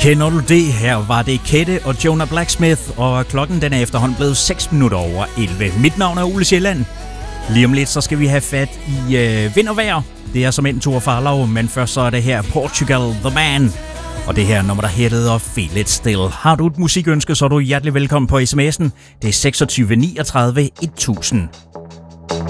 Kender du det? Her var det Kette og Jonah Blacksmith, og klokken den er efterhånden blevet 6 minutter over 11. Mit navn er Ole Sjælland. Lige om lidt, så skal vi have fat i vind og vejr. Det er som en Thor Farlov, men først så er det her Portugal The Man. Og det her nummer, der hedder Feel It Still. Har du et musikønske, så er du hjertelig velkommen på sms'en. Det er 26 39 1000.